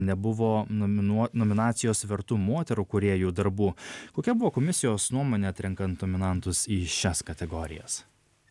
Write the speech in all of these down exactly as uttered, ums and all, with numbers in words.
nebuvo nominuo nominacijos vertų moterų kūrėjų darbų. Kokia buvo komisijos nuomonė atrenkant nominantus į šias kategorijas?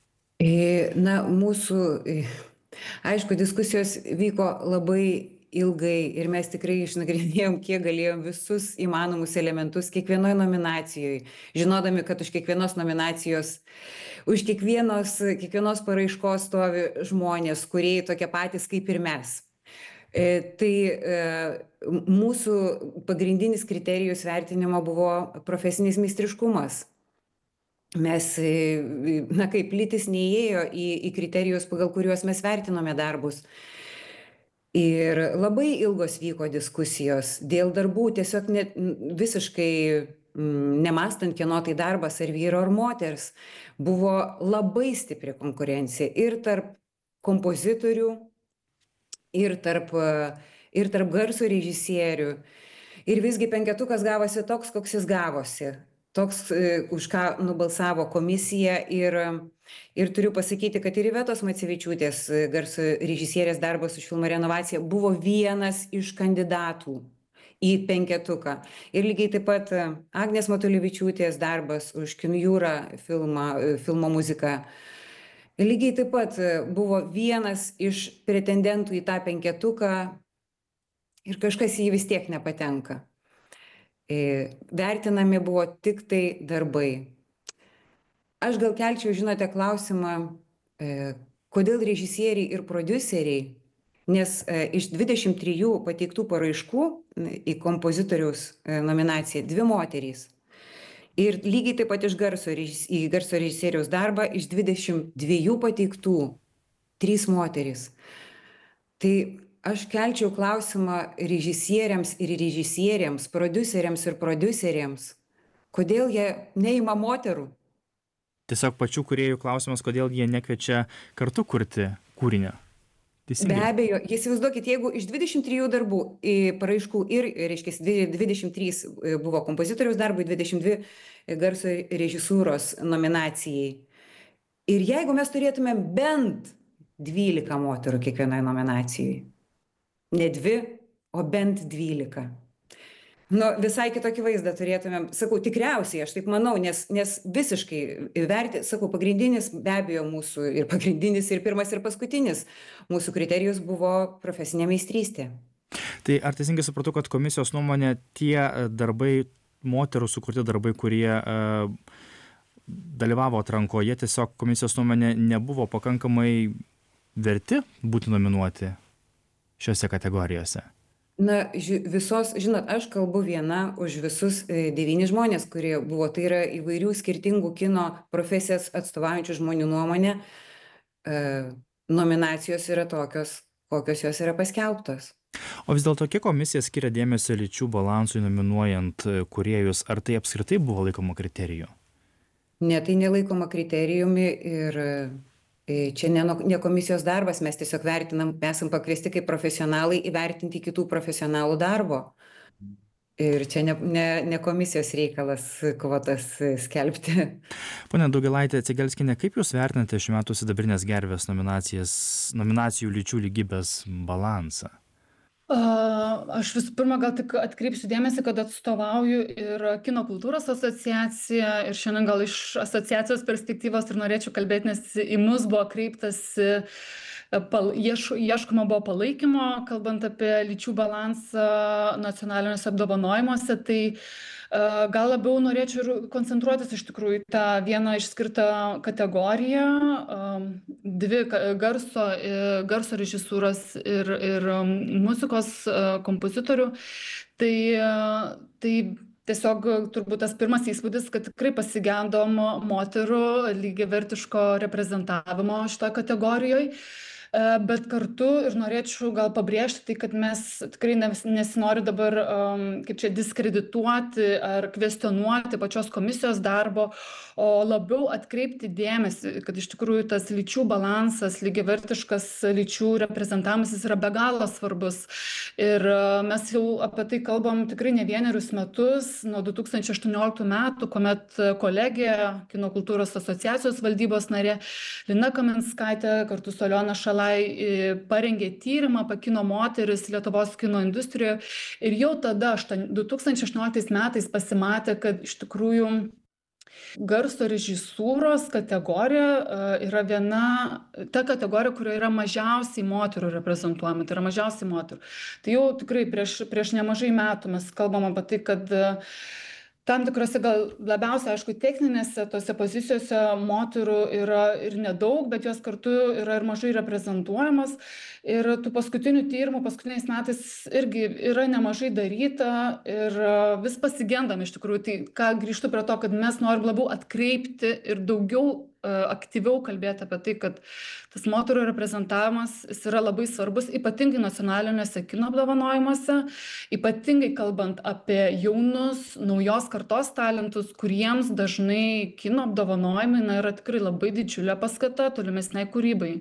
Na, mūsų, aišku, diskusijos vyko labai ilgai ir mes tikrai išnagrinėjom, kiek galėjom visus įmanomus elementus kiekvienoje nominacijoje, žinodami, kad už kiekvienos nominacijos, už kiekvienos, kiekvienos paraiškos stovi žmonės, kurie tokie patys kaip ir mes. E, tai e, mūsų pagrindinis kriterijus vertinimo buvo profesinis meistriškumas. Mes, na kaip, lytis neįėjo į, į kriterijus, pagal kuriuos mes vertinome darbus. Ir labai ilgos vyko diskusijos dėl darbų, tiesiog net visiškai nemastant, kieno tai darbas, ar vyro, ar moters. Buvo labai stipri konkurencija ir tarp kompozitorių, ir tarp, ir tarp garso režisierių. Ir visgi penketukas gavosi toks, koks jis gavosi. Toks, už ką nubalsavo komisija ir, ir turiu pasakyti, kad ir Ivetos Macevičiūtės garso režisierės darbas už filmo renovaciją buvo vienas iš kandidatų į penketuką. Ir lygiai taip pat Agnės Matulevičiūtės darbas už Kinų jūrą filmą, filmo muziką. Lygiai taip pat buvo vienas iš pretendentų į tą penketuką ir kažkas į jį vis tiek nepatenka. Vertinami buvo tik tai darbai. Aš gal kelčiau, žinote, klausimą, kodėl režisieriai ir prodiuseriai, nes iš dvidešimt trijų pateiktų paraiškų į kompozitoriaus nominaciją dvi moterys. Ir lygiai taip pat iš garso, į garso režisieriaus darbą iš dvidešimt dviejų pateiktų trys moterys. Tai aš kelčiau klausimą režisieriams ir režisieriams, prodiuseriams ir prodiuseriams, kodėl jie neima moterų. Tiesiog pačių kūrėjų klausimas, kodėl jie nekviečia kartu kurti kūrinio. Teisingai. Be abejo, įsivaizduokit, jeigu iš dvidešimt trijų darbų į paraiškų ir, reiškia, dvidešimt trys buvo kompozitoriaus darbui, dvidešimt dvi garso režisūros nominacijai. Ir jeigu mes turėtume bent dvylika moterų kiekvienai nominacijai, ne dvi, o bent dvylika. Nu, visai kitokį vaizdą turėtumėm, sakau, tikriausiai, aš taip manau, nes, nes visiškai verti, sakau, pagrindinis be abejo mūsų ir pagrindinis ir pirmas ir paskutinis mūsų kriterijus buvo profesinė meistrystė. Tai ar teisingai supratau, kad komisijos nuomonė tie darbai, moterų sukurti darbai, kurie uh, dalyvavo atrankoje, tiesiog komisijos nuomonė nebuvo pakankamai verti būti nominuoti šiose kategorijose? Na, visos, žinot, aš kalbu viena už visus devynis žmonės, kurie buvo, tai yra įvairių skirtingų kino profesijas atstovaujančių žmonių nuomonė. E, nominacijos yra tokios, kokios jos yra paskelbtos. O vis dėlto, kiek komisija skiria dėmesio lyčių balansui nominuojant kūrėjus, ar tai apskritai buvo laikoma kriteriju? Ne, tai nelaikoma kriterijumi ir čia ne, ne komisijos darbas, mes tiesiog vertinam, esam pakviesti kaip profesionalai įvertinti kitų profesionalų darbo. Ir čia ne, ne, ne komisijos reikalas kvotas skelbti. Pone Daugėlaitė Cegelskienė, kaip Jūs vertinate šių metų Sidabrinės gervės nominacijas, nominacijų lyčių lygybės balansą? Aš visų pirma gal tik atkreipsiu dėmesį, kad atstovauju ir Kino kultūros asociaciją ir šiandien gal iš asociacijos perspektyvos ir norėčiau kalbėti, nes į mus buvo kreiptas, pal, ieš, ieškoma buvo palaikymo, kalbant apie lyčių balansą nacionaliniuose apdovanojimuose, tai gal labiau norėčiau ir koncentruotis iš tikrųjų tą vieną išskirtą kategoriją, dvi garso, garso režisūros ir, ir muzikos kompozitorių. Tai, tai tiesiog turbūt tas pirmas įspūdis, kad tikrai pasigendom moterų lygiavertiško reprezentavimo šitoje kategorijoje. Bet kartu ir norėčiau gal pabrėžti tai, kad mes tikrai nesinori dabar kaip čia diskredituoti ar kvestionuoti pačios komisijos darbo, o labiau atkreipti dėmesį, kad iš tikrųjų tas lyčių balansas, lygiavertiškas lyčių reprezentavimas yra be galo svarbus. Ir mes jau apie tai kalbam tikrai ne vienerius metus, nuo du tūkstančiai aštuonioliktų metų, kuomet kolegija, Kino kultūros asociacijos valdybos narė Lina Kaminskaitė kartu su Aliona Šalai Nikolai parengė tyrimą apie kino moteris Lietuvos kino industrijoje ir jau tada du tūkstančiai aštuonioliktais metais pasimatė, kad iš tikrųjų garso režisūros kategorija yra viena, ta kategorija, kurioje yra mažiausiai moterų reprezentuojama, tai yra mažiausiai moterų. Tai jau tikrai prieš, prieš nemažai metų mes kalbam apie tai, kad tam tikrose gal labiausiai, aišku, techninėse tose pozicijose moterų yra ir nedaug, bet jos kartu yra ir mažai reprezentuojamas. Ir tų paskutinių tyrimų paskutiniais metais irgi yra nemažai daryta ir vis pasigendam iš tikrųjų. Tai ką grįžtu prie to, kad mes norim labiau atkreipti ir daugiau aktyviau kalbėti apie tai, kad tas moterų reprezentavimas jis yra labai svarbus, ypatingai nacionaliniuose kino apdovanojimuose, ypatingai kalbant apie jaunus, naujos kartos talentus, kuriems dažnai kino apdovanojimai na, yra tikrai labai didžiulė paskata tolimesnei kūrybai.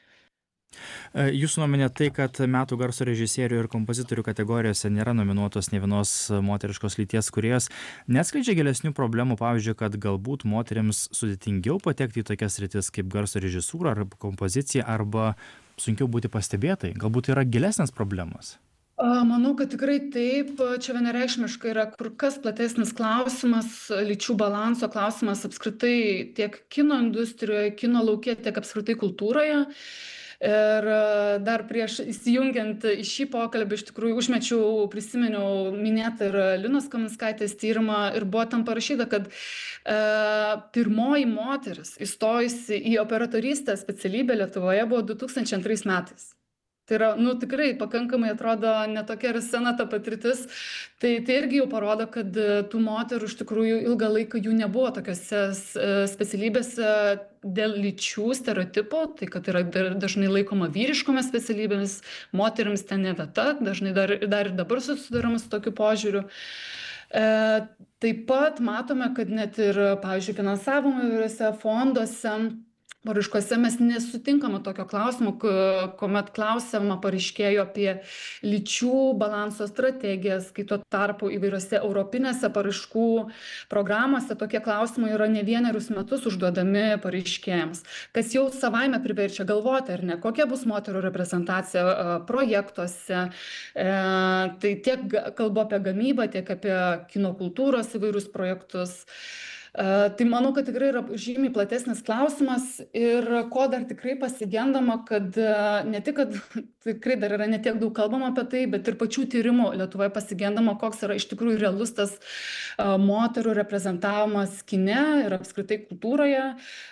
Jūsų nuomonė tai, kad metų garso režisierių ir kompozitorių kategorijose nėra nominuotos ne vienos moteriškos lyties kūrėjos, neatskleidžia gilesnių problemų, pavyzdžiui, kad galbūt moterims sudėtingiau patekti į tokias sritis kaip garso režisūra arba kompozicija, arba sunkiau būti pastebėtai? Galbūt yra gilesnės problemos? Manau, kad tikrai taip. Čia vienareikšmiškai yra kur kas platesnis klausimas, lyčių balanso klausimas apskritai tiek kino industrijoje, kino lauke, tiek apskritai kultūroje. Ir dar prieš įsijungiant į šį pokalbį, iš tikrųjų užmečiau, prisiminiau minėtą ir Linos Kaminskaitės tyrimą ir buvo tam parašyta, kad e, pirmoji moteris įstojusi į operatorystės specialybę Lietuvoje buvo du tūkstančiai antrais metais. Tai yra, nu, tikrai pakankamai atrodo netokia ir sena ta patirtis. Tai, tai irgi jau parodo, kad tų moterų iš tikrųjų ilgą laiką jų nebuvo tokiose specialybėse dėl lyčių stereotipų, tai kad yra dažnai laikoma vyriškomis specialybėmis, moteriams ten ne vieta, dažnai dar, dar ir dabar susidaroma su tokiu požiūriu. E, taip pat matome, kad net ir, pavyzdžiui, finansavimo įvairiuose fonduose, paraiškose mes nesutinkame tokio klausimo, kuomet klausiama pareiškėjų apie lyčių balanso strategijas, kai tuo tarpu įvairiose europinėse paraiškų programose tokie klausimai yra ne vienerius metus užduodami pareiškėjams, kas jau savaime priverčia galvoti, ar ne, kokia bus moterų reprezentacija projektuose. E, tai tiek kalbu apie gamybą, tiek apie kino kultūros įvairius projektus. Tai manau, kad tikrai yra žymiai platesnis klausimas ir ko dar tikrai pasigendama, kad ne tik, kad tikrai dar yra netiek daug kalbama apie tai, bet ir pačių tyrimų Lietuvoje pasigendama, koks yra iš tikrųjų realus tas moterų reprezentavimas kine ir apskritai kultūroje.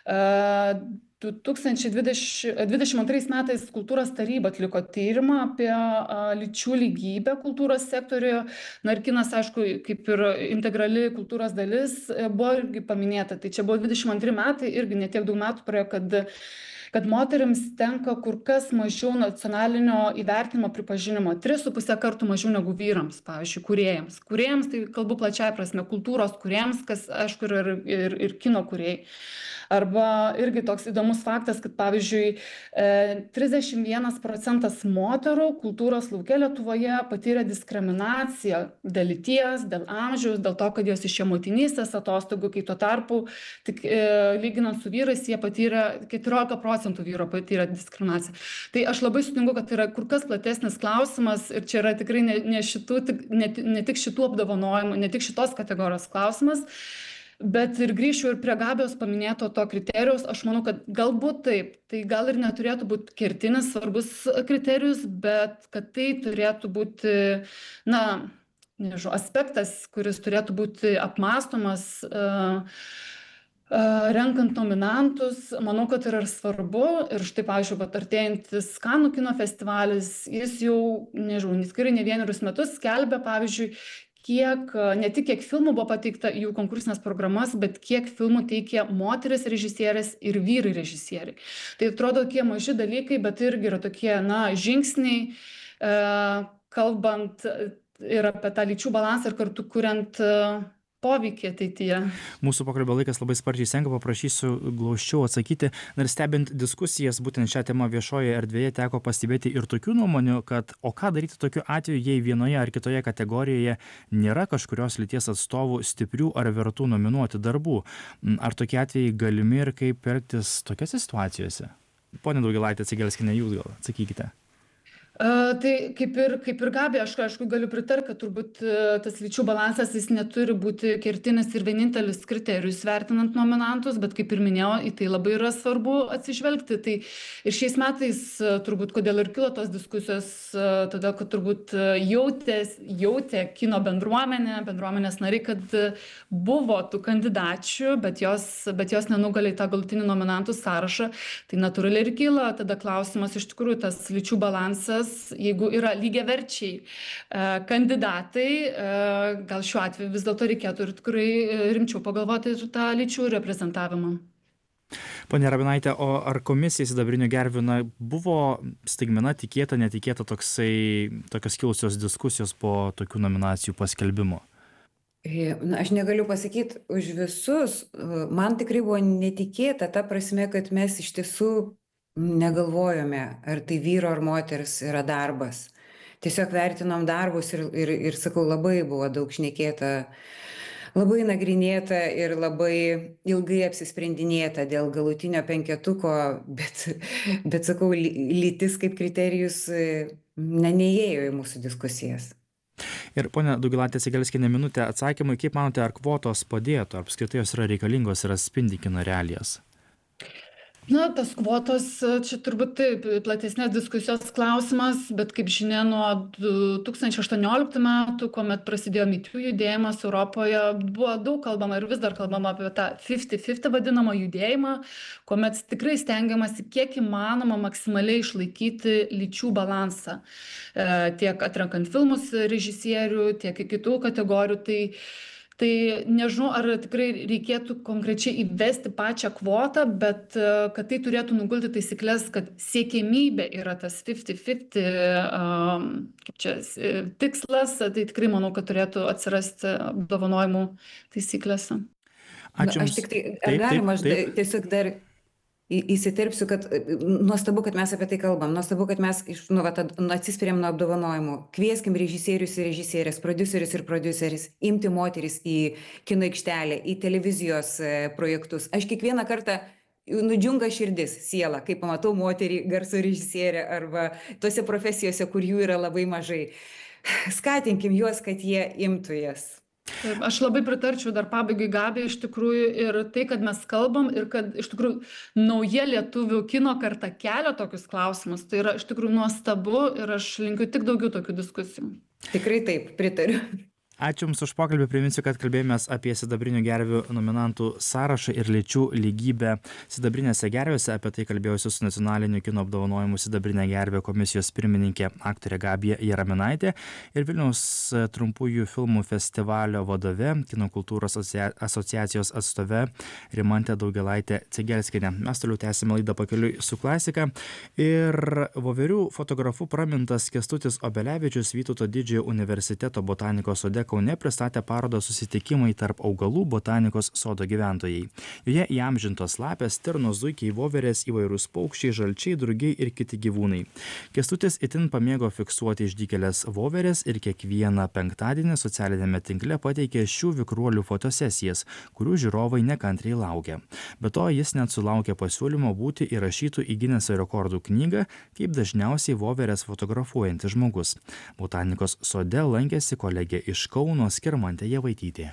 du tūkstančiai dvidešimt antrais metais kultūros taryba atliko tyrimą apie lyčių lygybę kultūros sektoriuje. Na ir kinas, aišku, kaip ir integrali kultūros dalis buvo irgi paminėta. Tai čia buvo dvidešimt antri metai, irgi netiek daug metų praėjo, kad, kad moterims tenka kur kas mažiau nacionalinio įvertinimo pripažinimo. tris su puse kartų mažiau negu vyrams, pavyzdžiui, kūrėjams. Kūrėjams, tai kalbu plačiai prasme, kultūros kūrėjams, kas, aišku, yra ir, ir, ir kino kūrėjai. Arba irgi toks įdomus faktas, kad pavyzdžiui trisdešimt vienas procentas moterų kultūros lauke Lietuvoje patyrė diskriminaciją dėl lyties, dėl amžiaus, dėl to, kad jos išėjo motinystės atostogų, kai tuo tarpu, tik e, lyginant su vyrais, jie patyrė, keturiolika procentų vyro patyrė diskriminaciją. Tai aš labai sutinku, kad tai yra kur kas platesnis klausimas ir čia yra tikrai ne, ne, šitų, ne, ne tik šitų apdovanojimų, ne tik šitos kategorijos klausimas. Bet ir grįšiu ir prie Gabijos paminėto to kriterijus, aš manau, kad galbūt taip, tai gal ir neturėtų būti kertinis svarbus kriterijus, bet kad tai turėtų būti, na, nežinau, aspektas, kuris turėtų būti apmąstomas uh, uh, renkant nominantus, manau, kad yra ir svarbu. Ir štai, pavyzdžiui, artėjantis Kanų kino festivalis, jis jau, nežinau, skiriai ne vienerius metus skelbia, pavyzdžiui, kiek, ne tik kiek filmų buvo pateikta jų konkursinės programas, bet kiek filmų teikia moteris režisierės ir vyrai režisieriai. Tai atrodo tokie maži dalykai, bet irgi yra tokie, na, žingsniai, e, kalbant ir apie tą lyčių balansą ir kartu kuriant poveikį ateityje. Mūsų pokalbio laikas labai sparčiai senka, paprašysiu glausčiau atsakyti. Ir stebint diskusijas būtent šią temą viešoje erdvėje teko pastebėti ir tokių nuomonių, kad o ką daryti tokiu atveju, jei vienoje ar kitoje kategorijoje nėra kažkurios lyties atstovų stiprių ar vertų nominuoti darbų. Ar tokie atvejai galimi ir kaip elgtis tokiose situacijose? Pone Daugilaite Cegelskiene, jūs gal atsakykite. Uh, tai kaip ir, kaip ir Gabija, aš aišku galiu pritarti, kad turbūt uh, tas lyčių balansas jis neturi būti kertinis ir vienintelis kriterijus vertinant nominantus, bet kaip ir minėjau, į tai labai yra svarbu atsižvelgti. Tai ir šiais metais uh, turbūt kodėl ir kilo tos diskusijos, uh, todėl kad turbūt uh, jautė, jautė kino bendruomenė, bendruomenės nariai, kad uh, buvo tų kandidačių, bet jos, bet jos nenugalė į tą galutinį nominantų sąrašą. Tai natūraliai ir kyla tada klausimas, iš tikrųjų tas lyčių balansas, jeigu yra lygiaverčiai kandidatai, gal šiuo atveju vis dėlto reikėtų ir tikrai rimčiau pagalvoti ir tą lyčių reprezentavimą. Pone Rabinaite, o ar komisija sidabrinių gervių na, buvo staigmena, tikėta, netikėta toksai, tokios kilusios diskusijos po tokių nominacijų paskelbimo? Na, aš negaliu pasakyti už visus. Man tikrai buvo netikėta ta prasme, kad mes iš tiesų negalvojome, ar tai vyro ar moters yra darbas. Tiesiog vertinom darbus ir, ir, ir sakau, labai buvo daug šnekėta, labai nagrinėta ir labai ilgai apsisprendinėta dėl galutinio penketuko, bet, bet sakau, lytis kaip kriterijus ne, neįėjo į mūsų diskusijas. Ir ponia Daugilaite Cegelskiene, minutė atsakymui, kaip manote, ar kvotos padėtų, ar apskritai jos yra reikalingos ir atspindi kino realijas? Na, tas kvotos, čia turbūt taip, platesnės diskusijos klausimas, bet kaip žinia, nuo du tūkstančiai aštuonioliktų metų, kuomet prasidėjo Me Too judėjimas Europoje, buvo daug kalbama ir vis dar kalbama apie tą penkdesimt penkdesimt vadinamą judėjimą, kuomet tikrai stengiamasi kiek įmanoma maksimaliai išlaikyti lyčių balansą. E, tiek atrenkant filmus režisierių, tiek kitų kategorijų. Tai Tai nežinau, ar tikrai reikėtų konkrečiai įvesti pačią kvotą, bet kad tai turėtų nugulti taisyklės, kad siekiamybė yra tas penkdesimt penkdesimt kaip čia, tikslas, tai tikrai manau, kad turėtų atsirasti apdovanojimų taisyklėse. Ačiū. Aš tik tai, ar galima, aš tiesiog dar įsiterpsiu, kad nuostabu, kad mes apie tai kalbam, nuostabu, kad mes nu, va, atsispiriam nuo apdovanojimų. Kvieskim režisierius ir režisierės, prodiuserius ir prodiuseris, imti moteris į kino aikštelę, į televizijos projektus. Aš kiekvieną kartą nudžiunga širdis, siela, kai pamatau moterį, garso režisierę arba tose profesijose, kur jų yra labai mažai. Skatinkim juos, kad jie imtų jas. Aš labai pritarčiau dar pabaigai Gabijai iš tikrųjų ir tai, kad mes kalbam ir kad iš tikrųjų nauja lietuvių kino karta kelia tokius klausimus, tai yra iš tikrųjų nuostabu ir aš linkiu tik daugiau tokių diskusijų. Tikrai taip, pritariu. Ačiū Jums už pokalbį, priminsiu, kad kalbėjomės apie sidabrinių gervių nominantų sąrašą ir lyčių lygybę sidabrinėse gervėse. Apie tai kalbėjausi su nacionaliniu kino apdovanojimu sidabrinė gervė komisijos pirmininkė aktorė Gabija Jaraminaitė ir Vilniaus trumpųjų filmų festivalio vadove, kino kultūros asociacijos atstove Rimantė Daugilaitė Cegelskienė. Mes toliau tęsime laidą Pakeliui su klasika ir Voverių fotografu pramintas Kęstutis Obelevičius Vytauto Didžiojo universiteto botanikos sode Kaune pristatė parodą Susitikimai tarp augalų botanikos sodo gyventojai. Joje įamžintos lapės, stirnos, zuikiai, voverės, įvairūs paukščiai, žalčiai, drugiai ir kiti gyvūnai. Kęstutis itin pamėgo fiksuoti išdykėles voverės ir kiekvieną penktadienį socialinėme tinkle pateikė šių vikruolių fotosesijas, kurių žiūrovai nekantriai laukia. Be to, jis net sulaukė pasiūlymo būti įrašytų į Gineso rekordų knygą kaip dažniausiai voverės fotografuojantis žmogus. Botanikos sode lankėsi kolegė iš Kauno Skirmantė Javaitytė.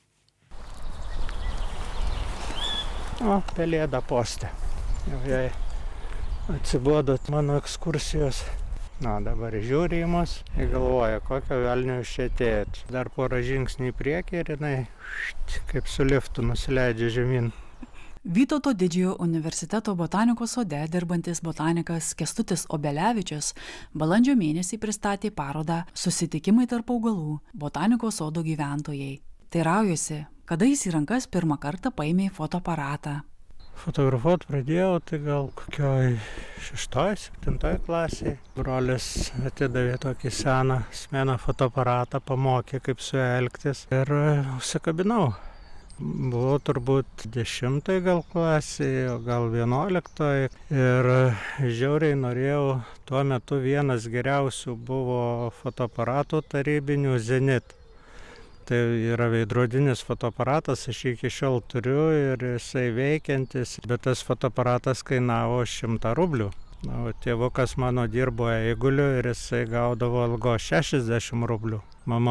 O, pelėda postė. Jau jai atsibodot mano ekskursijos. Na, dabar žiūri į mus ir galvoja, kokio velnio iš čia atėjot. Dar porą žingsnių į priekį ir jinai št, kaip su liftu nusileidžia žemyn. Vytauto Didžiojo universiteto botanikos sode dirbantis botanikas Kęstutis Obelevičius balandžio mėnesį pristatė parodą Susitikimai tarp augalų botanikos sodo gyventojai. Teiraujuosi, kada jis į rankas pirmą kartą paėmė fotoaparatą. Fotografuot pradėjau, tai gal kokioj šeštoj, septintoj klasėje. Brolis atidavė tokį seną smeną fotoaparatą, pamokė, kaip su juo elgtis ir užsikabinau. Buvau turbūt dešimtoj gal klasėje, o gal vienuoliktoj ir žiauriai norėjau, tuo metu vienas geriausių buvo fotoaparatų tarybinių Zenit. Tai yra veidrodinis fotoaparatas, aš jį iki šiol turiu ir jisai veikiantis, bet tas fotoaparatas kainavo šimtą rublių. Na, o tėvukas mano dirbo eiguliu ir jisai gaudavo algos šešiasdešimt rublių. Mama